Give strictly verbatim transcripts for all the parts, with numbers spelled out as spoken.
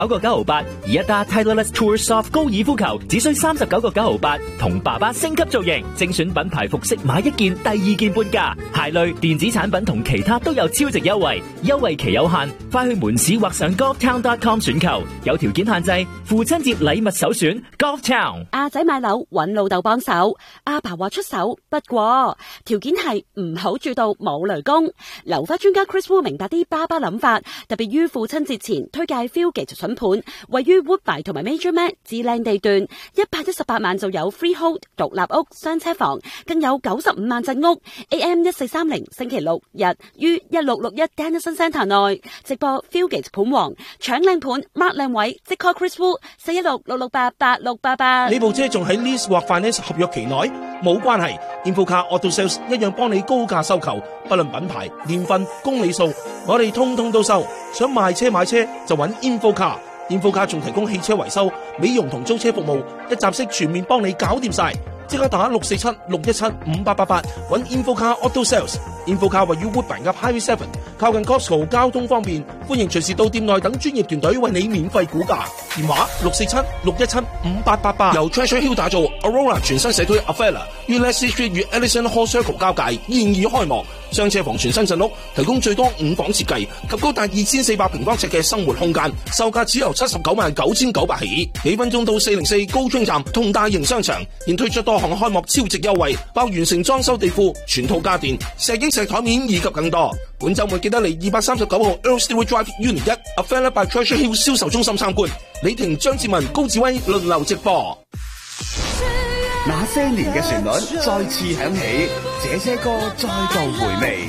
九個九毫八，而一打 Titleist Tour Soft 高爾夫球只需三十九個九毫八，同爸爸升級造型，精選品牌服飾買一件第二件半價，鞋類、電子產品同其他都有超值優惠，優惠期有限，快去門市或上 golf town dot com 選購，有條件限制。父親節禮物首選 Golf Town。 阿仔買樓揾老豆幫手，阿爸話出手，不過條件係唔好住到冇雷公。樓花專家 Chris Wu 明白啲爸爸諗法，特別於父親節前推介 Fieldgate 筍盤，位於 Woodbine 同埋 Major Mac 至靚地段，一百一十八萬就有 freehold 獨立屋雙車房，更有九十五萬鎮屋。A M 一四三零星期六日於一六六一 Dennison Centre 內直播 Fieldgate 盤王，搶靚盤 mark 靚位，即 call Chris Wu 四一六六六八八六八八。 呢部車仲喺 lease 或 finance 合約期內，冇關係。InfoCar Auto Sales 一樣幫你高價收購，不論品牌、年份、公里數，我哋通通都收。想賣車買車就揾 InfoCar。InfoCar 仲提供汽車維修、美容同租車服務，一站式全面幫你搞掂晒。即刻打六四七六一七五八八八揾 InfoCar Auto Sales。InfoCar 位於 Woodbine 嘅 Highway Seven， 靠近 Costco， 交通方便，歡迎隨時到店內等專業團隊為你免費估價。電話六四七六一七五八八八。由 Treasure Hill 打造 Aurora 全新社區 Avella 於 Leslie Street 與 Ellison Hall Circle 交界，現已開幕。雙車房全新鎮屋，提供最多五房設計及高達二千四百平方尺嘅生活空間，售價只由七十九萬九千九百起。幾分鐘到四零四高中站同大型商場，現推出多項開幕超值優惠，包完成裝修地庫、全套家電、石英石台面以及更多。本週末記得嚟二百三十九號 Earl Stewart Drive Unit 一 Avella by Treasure Hill 銷售中心參觀。李婷、張志文、高志威輪流直播。 那些年嘅旋律再次響起，這些歌再度回味。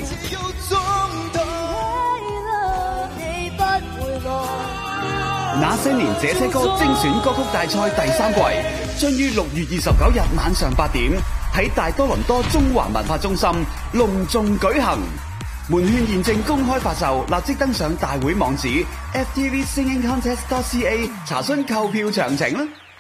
那些年這些歌精選歌曲大賽第三季將於六月二十九日晚上八點喺大多倫多中華文化中心隆重舉行。門券現正公開發售，立即登上大會網址 f t v singing contest dot c a 查詢購票詳情啦。